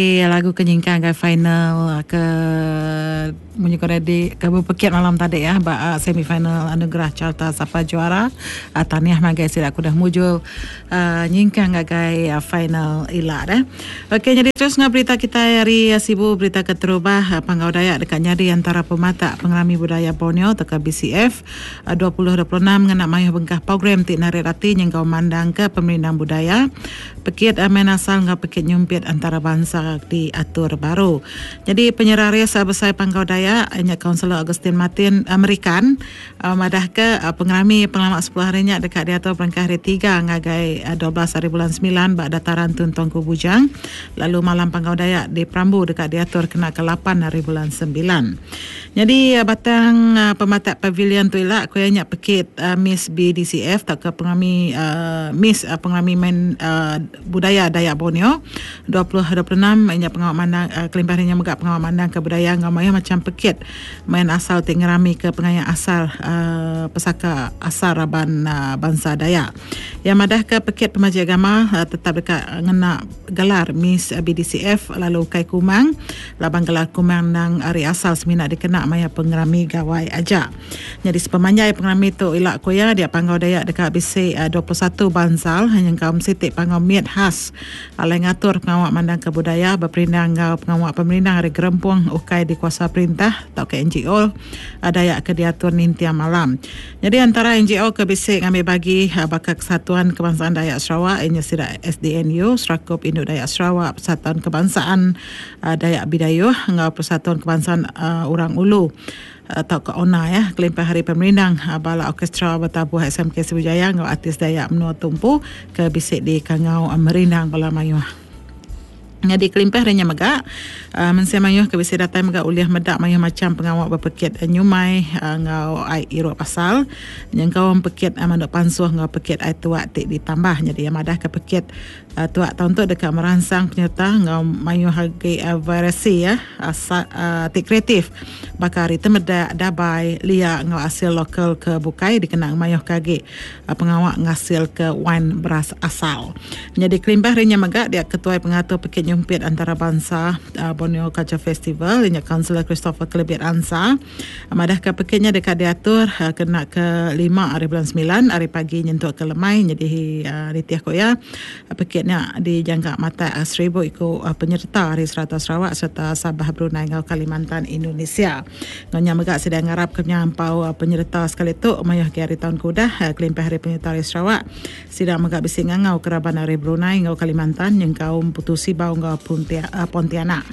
Lagu kenyingkan ke final ke menyukai di ke berpekit malam tadi ya semifinal anugerah carta siapa juara tahniah magai sidak kudah mujul nyingkan gagai final ilat okey jadi terus ngah berita kita hari sibu berita keterubah panggau dayak dekat nyadi antara pemata pengerami budaya Borneo teka BCF 2026 mengenak mayuh bengkah program tik narik rati yang kau mandang ke pemerintah budaya pekit amen asal ngau pekit nyumpit antara bangsa diatur baru. Jadi penyerah rias besar Panggau Dayak hanya Kaunselor Agustin Martin Amerikan madah ke pengerami pengalaman 10 harinya dekat diatur perangkah hari 3 ngagai 12 hari bulan 9 bak dataran Tuntong Kubujang lalu malam Panggau Dayak di Perambu dekat diatur kena ke 8 hari bulan 9. Jadi batang pematak pavilion tu ialah kuanya pekit Miss BDCF tak ke pengerami Miss pengerami main budaya Dayak Borneo 2026 inya pengawal mandang kelimpahannya megak pengawal mandang kebudayaan ngamaya macam pekit main asal tingerami ke pengayang asal pesaka asal raban bangsa Dayak yang madah ke pekit pemaji agama tetap dekat ngena gelar Miss BDCF lalu kai kumang labang gelar kumang nang ari asal semina dikena maya pengerami gawai aja jadi sepemanjai pengerami tu ilak koya dia Panggau Dayak dekat BC 21 bansal hanya kaum sitik Panggau miat khas alai ngatur pengawal mandang kebudayaan berperindang pengawal pemerintah hari gerempung ukai di kuasa perintah atau ke NGO ada yang ke diatur nintiam malam. Jadi antara NGO ke bisik ngambil bagi bakal Kesatuan Kebangsaan Dayak Sarawak ianya sida SDNU Serakup Induk Dayak Sarawak Persatuan Kebangsaan Dayak Bidayuh ngau Persatuan Kebangsaan Orang Ulu atau ke ONA ya kelimpah hari pemerintah bala orkestra bertabuh SMK Sriwijaya ngau artis Dayak menua tumpu ke bisik di Kangau Merindang bala mayuh. Jadi kelimpah renya megak mensia mayuh ke bisi datai megak uliah medak mayuh macam pengawak berpekit nyumai ngau ai iruk pasal yang kau pekit manduk pansuh ngau pekit ai tuak tik ditambah jadi yang madah ke pekit tuak tahun tu dekat merangsang penyerta ngau mayuh hagi variasi ya tik kreatif bakar itu medak dabai lia ngau hasil lokal ke bukai dikenang mayuh kagi pengawak ngasil ke wine beras asal jadi kelimpah renya megak dia ketua pengatur pekit nyumpit antara bangsa Borneo Culture Festival inya Kaunselor Christopher Kelebit Ansa madah ke pekitnya dekat diatur kena ke 5 hari bulan 9 hari pagi nyentuk ke lemai jadi nitiah koya pekitnya dijangka mata 1000 ikut penyerta hari serata Sarawak serta Sabah Brunei ngau Kalimantan Indonesia ngonya megak sedang ngarap ke menyampau penyerta sekali tu mayah ke hari tahun kudah kelimpah hari penyerta hari Sarawak sidang megak bising ngau keraban hari Brunei ngau Kalimantan yang kaum putusi bau ngau Pontianak.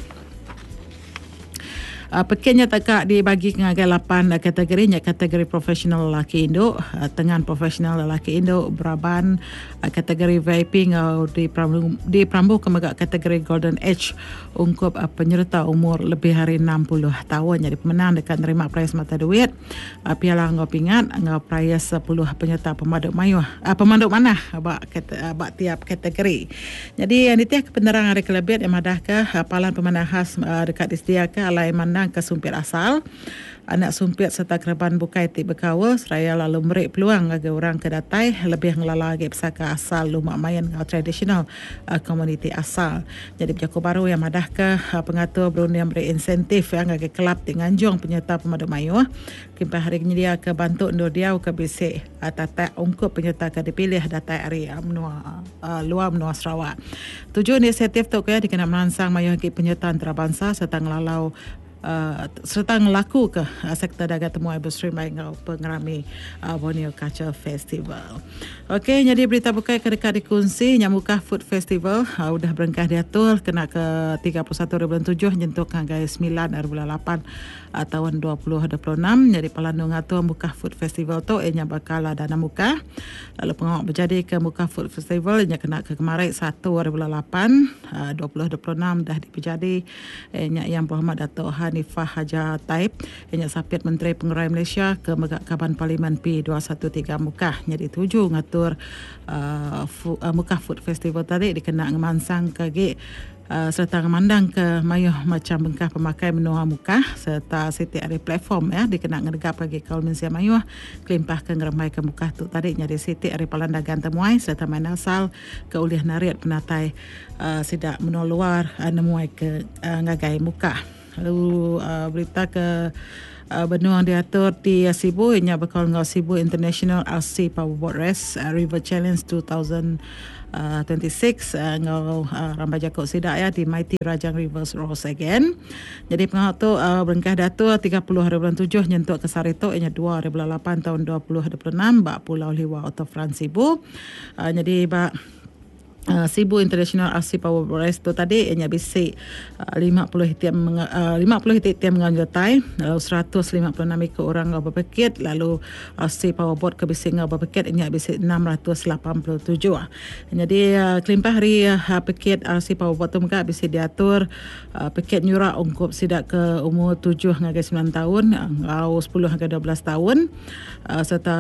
Pekitnya tekak dibagi ngagai 8 kategori kategori profesional lelaki induk tengan profesional lelaki induk Braban kategori VIP ngau di Perambu ke megak kategori Golden Age ungkup penyerta umur lebih hari 60 tahun jadi pemenang dekat nerima prize mata duit piala ngau pingat ngau prize 10 penyerta pemaduk mayuh pemaduk manah bak tiap kategori jadi yang ditiah kepenerang hari kelebit yang madah ke palan pemanah khas dekat disediakan alai mandang ke sumpit asal anak sumpit serta keraban bukai tik berkawal seraya lalu merik peluang bagi orang ke datai lebih ngelala lagi pesaka asal lumak mayan ngau tradisional komuniti asal jadi berjaku baru yang madah ke pengatur berunding beri insentif yang bagi kelab di Nganjung penyerta pemaduk mayuh kimpah hari dia ke bantu undur dia ke bisik tatai ungkup penyerta ke dipilih datai hari luar menua Sarawak tujuan inisiatif tu kaya dikenal merangsang mayuh bagi penyerta antarabangsa serta ngelalau serta ngelaku ke sektor dagang temu industri mai ngau pengerami Borneo Culture Festival. Okey, jadi berita bukai ke dekat dikongsi Nyamuka Food Festival sudah berengkah diatur kena ke 31/7 nyentuh hingga 9/8 tahun 2026. Jadi pelandung atur Muka Food Festival tu ianya bakal dana muka. Lalu pengawak berjadi ke Muka Food Festival ianya kena ke kemarin 1/8 2026 dah dipejadi ianya yang Muhammad Dato' Hanifah Haja Taib ianya sapit Menteri Pengurai Malaysia ke megak Kaban Parlimen P213 Mukah jadi tuju ngatur Mukah Food Festival tadi dikenal ngemansang kagi serta memandang ke mayuh macam bengkah pemakai menua muka serta setiap ada platform ya dikenak ngedegap bagi kaul mensia mayuh kelimpah ke ngeramai ke muka tu tadi nyari setiap ada palandagan temuai serta main asal ke uliah nariat penatai sidak menua luar nemuai ke ngagai muka. Lalu berita ke benua diatur di Sibu ianya bakal ngau Sibu International RC Powerboat Race River Challenge 2026 ngau Rambah Jakok Sidak ya di Mighty Rajang Rivers Rose again. Jadi pengau tu berengkah datur 30 hari bulan 7 nyentuk ke Sarito ianya 2 hari bulan 8 tahun 2026 bak Pulau Liwa Auto France Sibu. Jadi bak Sibu International RC Powerboat Race tu tadi ianya bisik 50 hitiam 50 hitiam menganjutai lalu 156 ekor orang ngau berpekit lalu RC Powerboat ke bisik ngau berpekit ianya bisik 687. Jadi kelimpah hari pekit RC Powerboat tu muka bisik diatur pekit nyurak ungkup sidak ke umur 7 hingga 9 tahun ngau 10 hingga 12 tahun serta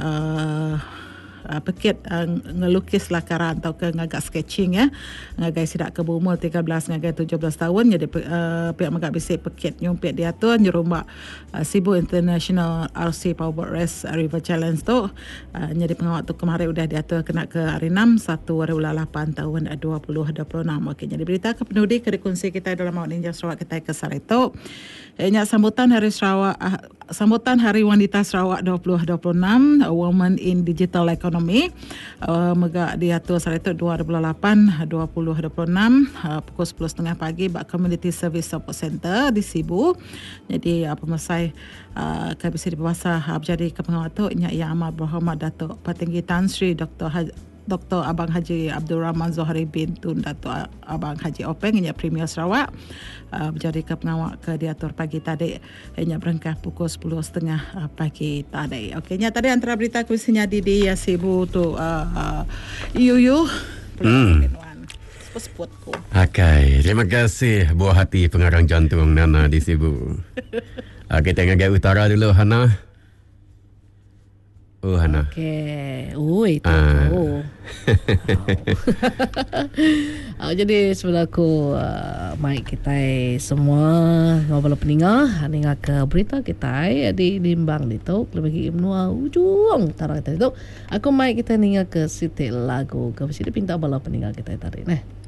pekit ngelukis lakaran atau ke ngagak sketching ya ngagai sidak ke berumur 13 ngagai 17 tahun jadi pihak magak bisik pekit nyumpit diatur nyerumbak Sibu International RC Powerboat Race River Challenge tu jadi pengawal tu kemarin udah diatur kena ke hari 6 1 hari 8 tahun 2026. Okey, jadi berita ke penudi ke dikongsi kita dalam Awak Ninja Sarawak kita ke Sarito. Ianya sambutan Hari Sarawak sambutan Hari Wanita Sarawak 2026 Women in Digital Economy megak diatur Sarito 2008 2026 pukul 10.30 pagi bak Community Service Support Center di Sibu. Jadi pemasai KBC di Bahasa berjadi ke pengawal tu Yang Amat Berhormat Datuk Petinggi Tan Sri Dr. Abang Haji Abdul Rahman Zohari bin Tun Datuk Abang Haji Openg ianya Premier Sarawak berjadi ke pengawal ke diatur pagi tadi ianya berengkah pukul 10.30 pagi tadi. Okey, nya tadi antara berita kuisinya di Sibu tu iu seput-seputku. Okay, terima kasih buah hati pengarang jantung Nana di Sibu. Kita ngagai utara dulu Hana. Oh Hana. Okey. Itu. Jadi sebelah aku mic kita semua ngobrol peninggal ninga ke berita kita di limbang itu lebih menua ujung utara kita itu. Aku mic kita ninga ke Siti lagu ke sini pinta bala peninggal kita tadi. Nah.